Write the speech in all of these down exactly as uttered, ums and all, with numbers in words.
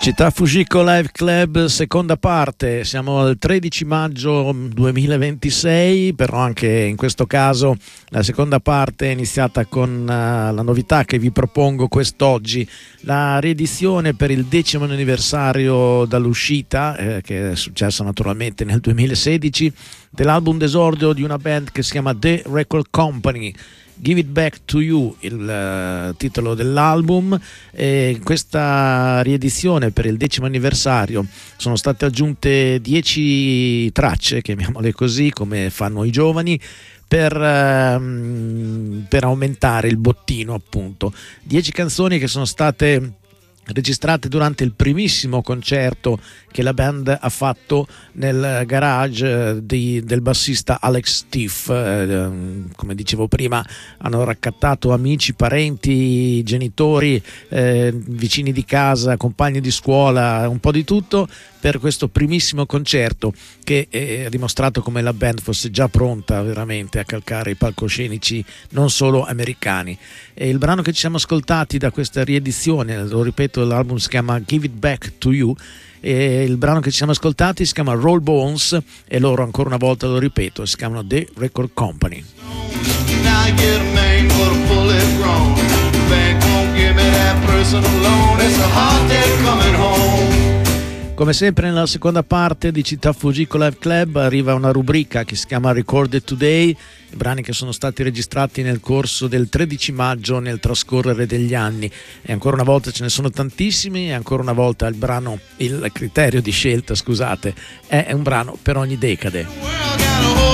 Città Fujiko Live Club, seconda parte. Siamo al tredici maggio duemilaventisei, però anche in questo caso la seconda parte è iniziata con uh, la novità che vi propongo quest'oggi, la riedizione per il decimo anniversario dall'uscita, eh, che è successa naturalmente nel duemilasedici, dell'album d'esordio di una band che si chiama The Record Company. Give It Back to You, il uh, titolo dell'album. E in questa riedizione per il decimo anniversario sono state aggiunte dieci tracce, chiamiamole così, come fanno i giovani, per, uh, per aumentare il bottino, appunto. dieci canzoni che sono state registrate durante il primissimo concerto che la band ha fatto nel garage di, del bassista Alex Stiff. Eh, come dicevo prima, hanno raccattato amici, parenti, genitori, eh, vicini di casa, compagni di scuola, un po' di tutto per questo primissimo concerto che ha dimostrato come la band fosse già pronta veramente a calcare i palcoscenici non solo americani. E il brano che ci siamo ascoltati da questa riedizione, lo ripeto, l'album si chiama Give It Back to You, e il brano che ci siamo ascoltati si chiama Roll Bones, e loro, ancora una volta lo ripeto, si chiamano The Record Company. Now I get a man for a fully grown. The bank won't give me that personal loan. It's a hard day coming home. Come sempre nella seconda parte di Città Fujiko Live Club arriva una rubrica che si chiama Recorded Today, i brani che sono stati registrati nel corso del tredici maggio nel trascorrere degli anni, e ancora una volta ce ne sono tantissimi, e ancora una volta il brano, il criterio di scelta, scusate, è un brano per ogni decade.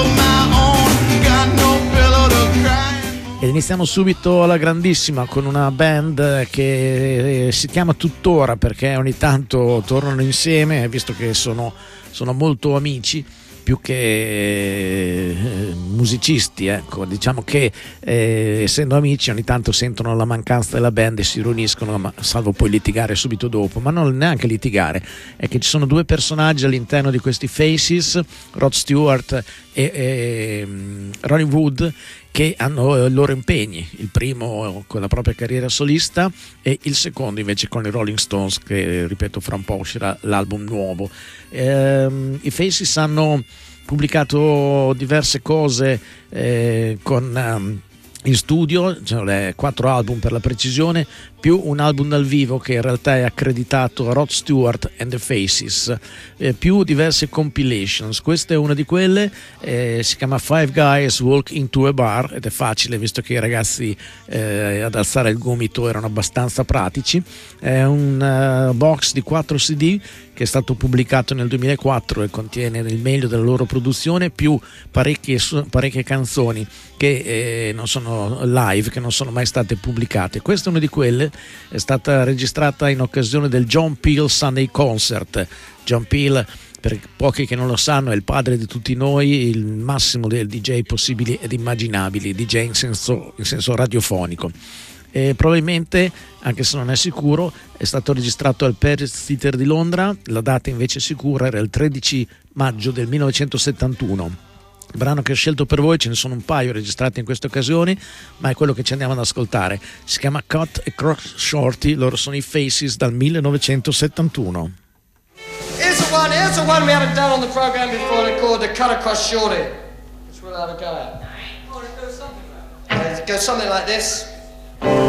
Ed iniziamo subito alla grandissima con una band che si chiama tuttora, perché ogni tanto tornano insieme, visto che sono, sono molto amici, più che eh, musicisti, ecco. Diciamo che eh, essendo amici ogni tanto sentono la mancanza della band e si riuniscono, ma, salvo poi litigare subito dopo, ma non neanche litigare, è che ci sono due personaggi all'interno di questi Faces, Rod Stewart e, e Ronnie Wood, che hanno i loro impegni, il primo con la propria carriera solista e il secondo invece con i Rolling Stones, che ripeto fra un po' uscirà l'album nuovo. Ehm, i Faces hanno pubblicato diverse cose eh, con um, in studio, cioè quattro album per la precisione, più un album dal vivo che in realtà è accreditato a Rod Stewart and the Faces, eh, più diverse compilations. Questa è una di quelle, eh, si chiama Five Guys Walk Into a Bar, ed è facile visto che i ragazzi eh, ad alzare il gomito erano abbastanza pratici. È un uh, box di quattro C D che è stato pubblicato nel duemilaquattro e contiene il meglio della loro produzione, più parecchie, parecchie canzoni che eh, non sono live, che non sono mai state pubblicate. Questa è una di quelle, è stata registrata in occasione del John Peel Sunday Concert. John Peel, per pochi che non lo sanno, è il padre di tutti noi, il massimo del D J possibili ed immaginabili, D J in senso, in senso radiofonico. E probabilmente, anche se non è sicuro, è stato registrato al Paris Theatre di Londra. La data invece sicura era il tredici maggio del millenovecentosettantuno. Il brano che ho scelto per voi, ce ne sono un paio registrati in queste occasioni, ma è quello che ci andiamo ad ascoltare. Si chiama Cut Across Shorty, loro sono i Faces dal millenovecentosettantuno. Here's the one, here's the one we haven't done on the program before, they're called the Cut Across Shorty. Which we'll have a go at. Oh, it goes something like that. It goes something like this.